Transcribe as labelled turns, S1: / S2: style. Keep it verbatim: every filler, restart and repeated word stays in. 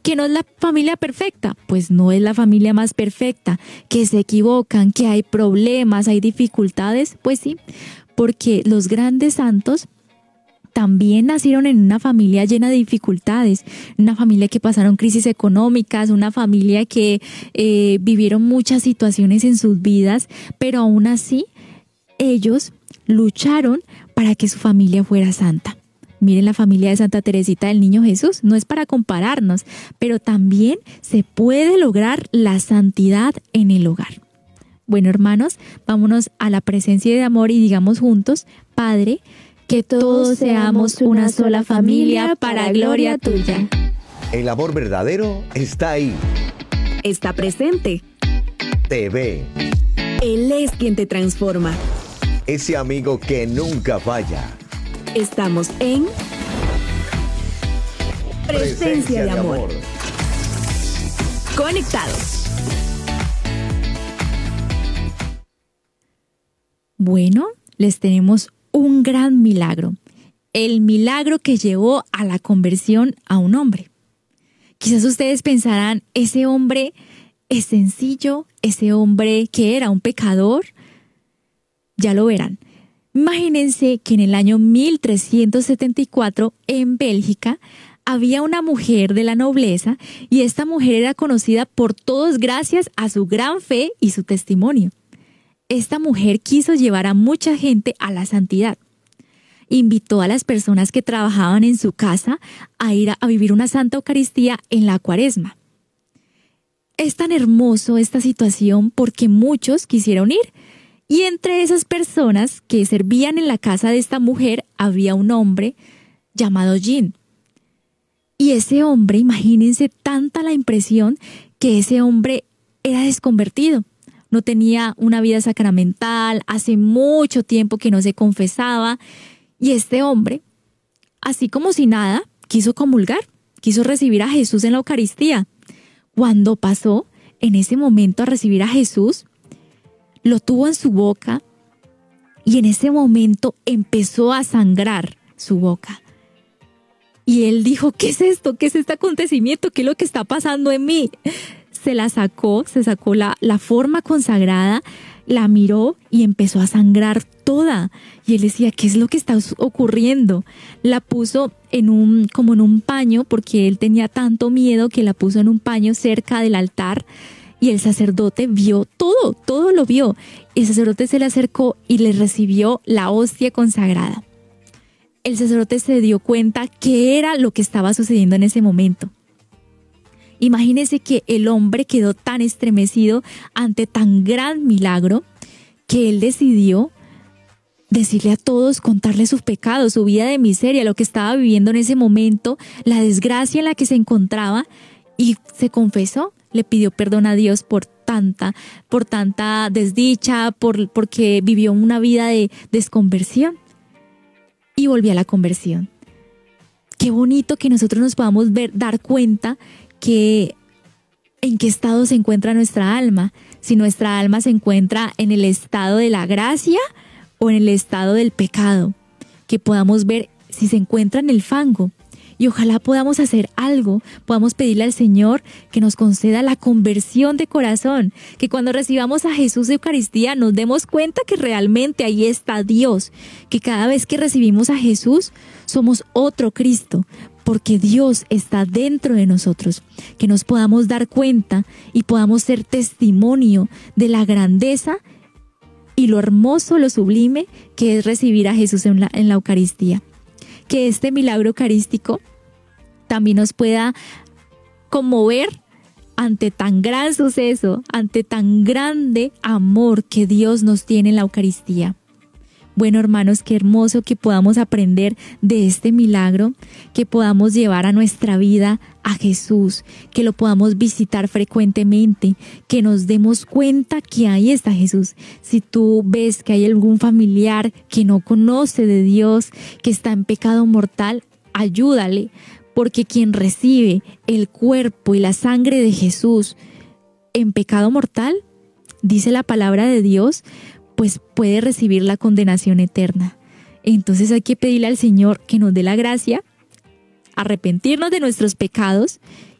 S1: ¿Que no es la familia perfecta? Pues no es la familia más perfecta. ¿Que se equivocan? ¿Que hay problemas? ¿Hay dificultades? Pues sí, porque los grandes santos también nacieron en una familia llena de dificultades, una familia que pasaron crisis económicas, una familia que eh, vivieron muchas situaciones en sus vidas, pero aún así ellos lucharon para que su familia fuera santa. Miren la familia de Santa Teresita del Niño Jesús, no es para compararnos, pero también se puede lograr la santidad en el hogar. Bueno, hermanos, vámonos a la presencia de amor y digamos juntos: Padre, que todos seamos una sola familia para gloria tuya.
S2: El amor verdadero está ahí.
S3: Está presente.
S2: Te ve.
S3: Él es quien te transforma.
S2: Ese amigo que nunca falla.
S3: Estamos en Presencia de Amor. Conectados.
S1: Bueno, les tenemos un gran milagro. El milagro que llevó a la conversión a un hombre. Quizás ustedes pensarán, ese hombre es sencillo, ese hombre que era un pecador. Ya lo verán. Imagínense que en el año mil trescientos setenta y cuatro, en Bélgica, había una mujer de la nobleza y esta mujer era conocida por todos gracias a su gran fe y su testimonio. Esta mujer quiso llevar a mucha gente a la santidad. Invitó a las personas que trabajaban en su casa a ir a, a vivir una Santa Eucaristía en la Cuaresma. Es tan hermoso esta situación porque muchos quisieron ir. Y entre esas personas que servían en la casa de esta mujer había un hombre llamado Jean. Y ese hombre, imagínense tanta la impresión que ese hombre era desconvertido. No tenía una vida sacramental, hace mucho tiempo que no se confesaba. Y este hombre, así como si nada, quiso comulgar, quiso recibir a Jesús en la Eucaristía. Cuando pasó en ese momento a recibir a Jesús, lo tuvo en su boca y en ese momento empezó a sangrar su boca. Y él dijo, ¿qué es esto? ¿Qué es este acontecimiento? ¿Qué es lo que está pasando en mí? Se la sacó, se sacó la, la forma consagrada, la miró y empezó a sangrar toda. Y él decía, ¿qué es lo que está ocurriendo? La puso en un, como en un paño, porque él tenía tanto miedo que la puso en un paño cerca del altar. Y el sacerdote vio todo, todo lo vio. El sacerdote se le acercó y le recibió la hostia consagrada. El sacerdote se dio cuenta qué era lo que estaba sucediendo en ese momento. Imagínense que el hombre quedó tan estremecido ante tan gran milagro que él decidió decirle a todos, contarle sus pecados, su vida de miseria, lo que estaba viviendo en ese momento, la desgracia en la que se encontraba, y se confesó. Le pidió perdón a Dios por tanta, por tanta desdicha, por, porque vivió una vida de desconversión. Y volvió a la conversión. Qué bonito que nosotros nos podamos ver, dar cuenta que en qué estado se encuentra nuestra alma. Si nuestra alma se encuentra en el estado de la gracia o en el estado del pecado. Que podamos ver si se encuentra en el fango. Y ojalá podamos hacer algo, podamos pedirle al Señor que nos conceda la conversión de corazón, que cuando recibamos a Jesús de Eucaristía nos demos cuenta que realmente ahí está Dios, que cada vez que recibimos a Jesús somos otro Cristo, porque Dios está dentro de nosotros, que nos podamos dar cuenta y podamos ser testimonio de la grandeza y lo hermoso, lo sublime que es recibir a Jesús en la, en la Eucaristía. Que este milagro eucarístico también nos pueda conmover ante tan gran suceso, ante tan grande amor que Dios nos tiene en la Eucaristía. Bueno, hermanos, qué hermoso que podamos aprender de este milagro, que podamos llevar a nuestra vida a Jesús, que lo podamos visitar frecuentemente, que nos demos cuenta que ahí está Jesús. Si tú ves que hay algún familiar que no conoce de Dios, que está en pecado mortal, ayúdale, porque quien recibe el cuerpo y la sangre de Jesús en pecado mortal, dice la palabra de Dios, pues puede recibir la condenación eterna. Entonces hay que pedirle al Señor que nos dé la gracia, arrepentirnos de nuestros pecados